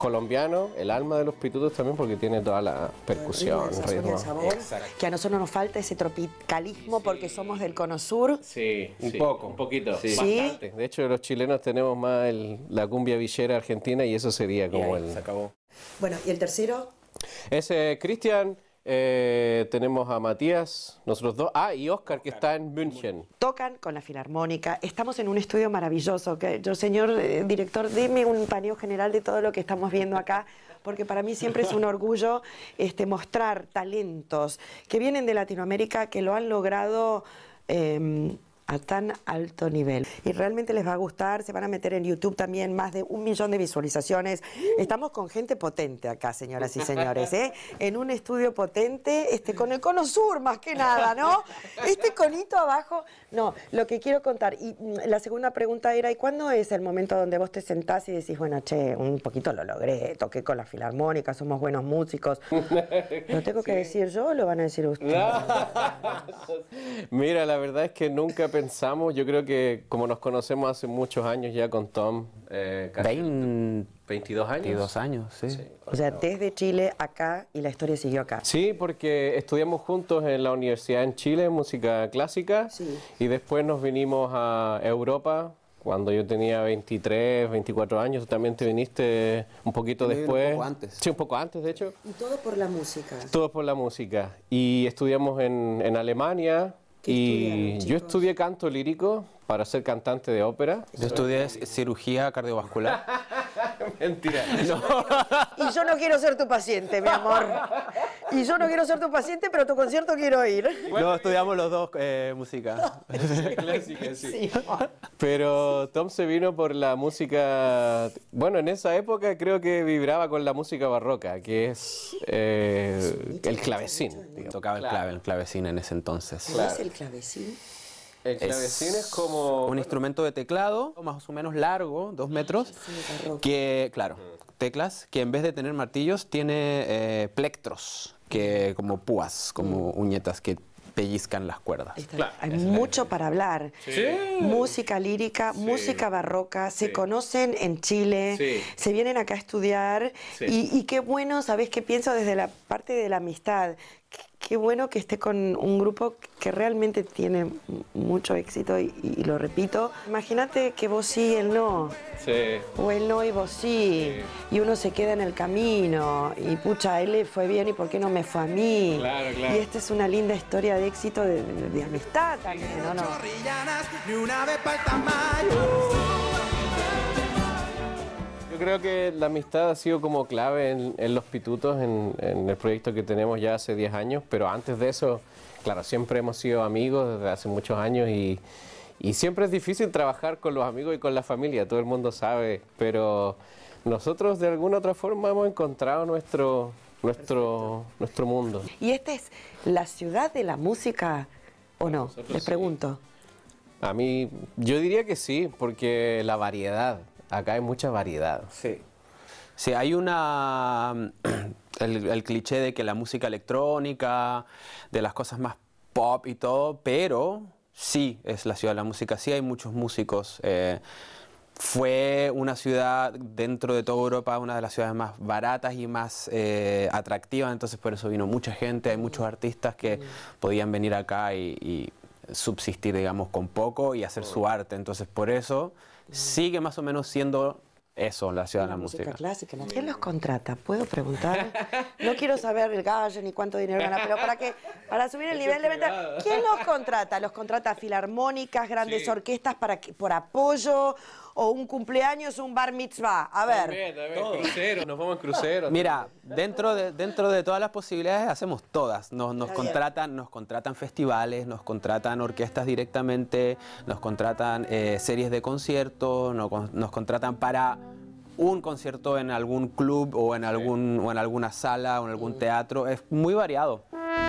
colombiano, el alma de los pitutos también, porque tiene toda la percusión, ritmo. Que a nosotros nos falta ese tropicalismo porque somos del Cono Sur. Sí, un poquito. Sí. Bastante. De hecho, los chilenos tenemos más la cumbia villera argentina y eso sería como se acabó. Bueno, ¿y el tercero? Ese Cristian, tenemos a Matías, nosotros dos, y Oscar, que está en München. Tocan con la Filarmónica. Estamos en un estudio maravilloso. Yo, señor director, deme un paneo general de todo lo que estamos viendo acá, porque para mí siempre es un orgullo mostrar talentos que vienen de Latinoamérica, que lo han logrado a tan alto nivel. Y realmente les va a gustar, se van a meter en YouTube también, más de 1 millón de visualizaciones. Estamos con gente potente acá, señoras y señores, en un estudio potente, con el Cono Sur más que nada, ¿no? Este conito abajo. No, lo que quiero contar, y la segunda pregunta era, ¿y cuándo es el momento donde vos te sentás y decís, bueno, che, un poquito lo logré, toqué con la Filarmónica, somos buenos músicos? ¿Lo tengo que decir yo o lo van a decir ustedes? No. Mira, la verdad es que nunca pensamos, yo creo que como nos conocemos hace muchos años ya con Tom, casi 22 años. 22 años, sí. O sea, desde Chile acá y la historia siguió acá. Sí, porque estudiamos juntos en la universidad en Chile, música clásica, y después nos vinimos a Europa cuando yo tenía 23, 24 años. Tú también te viniste un poquito después. Un poco antes. Sí, un poco antes, de hecho. Y todo por la música. Todo por la música. Y estudiamos en Alemania. Y yo estudié canto lírico para ser cantante de ópera. Yo estudié cirugía cardiovascular. Mentira. No. Y yo no quiero ser tu paciente, mi amor. Y yo no quiero ser tu paciente, pero a tu concierto quiero ir. No, estudiamos los dos música. Clásica, sí. Pero Tom se vino por la música. Bueno, en esa época creo que vibraba con la música barroca, que es el clavecín. Tocaba el clavecín en ese entonces. ¿Qué es el clavecín? El clavecín es como un instrumento de teclado más o menos largo, 2 metros, que, claro, teclas, que en vez de tener martillos tiene plectros, que como púas, como uñetas que pellizcan las cuerdas. Hay mucho para hablar. Sí. Música lírica, música barroca, se conocen en Chile, se vienen acá a estudiar y qué bueno, ¿sabés qué pienso desde la parte de la amistad? Qué bueno que esté con un grupo que realmente tiene mucho éxito y lo repito. Imagínate que vos sí, él no. Sí. O él no y vos sí. Y uno se queda en el camino. Y pucha, a él le fue bien y ¿por qué no me fue a mí? Claro. Y esta es una linda historia de éxito de amistad también, ¿o no? Yo creo que la amistad ha sido como clave en los pitutos, en el proyecto que tenemos ya hace 10 años, pero antes de eso, claro, siempre hemos sido amigos desde hace muchos años y siempre es difícil trabajar con los amigos y con la familia, todo el mundo sabe, pero nosotros de alguna otra forma hemos encontrado nuestro mundo. ¿Y esta es la ciudad de la música o no? Nosotros Les pregunto. A mí, yo diría que sí, porque la variedad. Acá hay mucha variedad. Sí, hay el cliché de que la música electrónica, de las cosas más pop y todo, pero sí es la ciudad de la música, sí hay muchos músicos. Fue una ciudad dentro de toda Europa, una de las ciudades más baratas y más atractivas, entonces por eso vino mucha gente, hay muchos artistas que podían venir acá y subsistir, digamos, con poco y hacer su arte, entonces por eso sigue más o menos siendo eso, la ciudad de la música clásica, ¿no? ¿Quién los contrata? ¿Puedo preguntar? No quiero saber el gallo ni cuánto dinero gana, pero para subir el nivel de venta, ¿quién los contrata? ¿Los contrata filarmónicas, grandes orquestas por apoyo o un cumpleaños, un bar mitzvah? A ver. También. Crucero, nos vamos en crucero. Mira, dentro de todas las posibilidades hacemos todas. Nos contratan festivales, nos contratan orquestas directamente, nos contratan series de conciertos, nos contratan para un concierto en algún club o en alguna sala o en algún teatro. Es muy variado.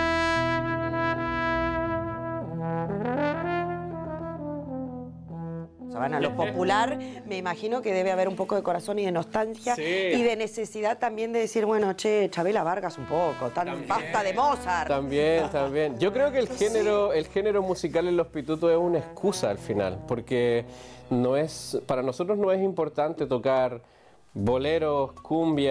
Van a lo popular, me imagino que debe haber un poco de corazón y de nostalgia y de necesidad también de decir, bueno, che, Chabela Vargas un poco, basta de Mozart. También. Yo creo que el género musical en los pitutos es una excusa al final, porque para nosotros no es importante tocar boleros, cumbia,